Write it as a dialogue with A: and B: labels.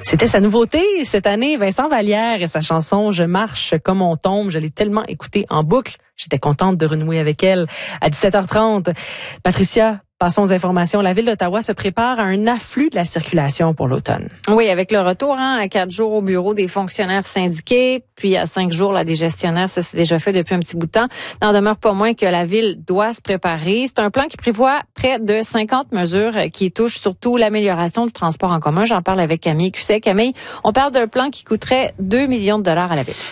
A: C'était sa nouveauté cette année, Vincent Vallière et sa chanson « Je marche comme on tombe ». Je l'ai tellement écoutée en boucle. J'étais contente de renouer avec elle à 17h30. Patricia, passons aux informations. La Ville d'Ottawa se prépare à un afflux de la circulation pour l'automne.
B: Oui, avec le retour à 4 jours au bureau des fonctionnaires syndiqués, puis à 5 jours là, des gestionnaires, ça c'est déjà fait depuis un petit bout de temps. N'en demeure pas moins que la Ville doit se préparer. C'est un plan qui prévoit près de 50 mesures qui touchent surtout l'amélioration du transport en commun. J'en parle avec Camille Cusset. Camille, on parle d'un plan qui coûterait 2 millions de dollars à la Ville.